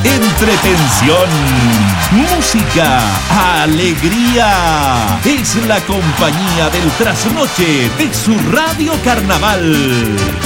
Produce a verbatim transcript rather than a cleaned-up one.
entretención, música, alegría. Es la compañía del trasnoche de su Radio Carnaval.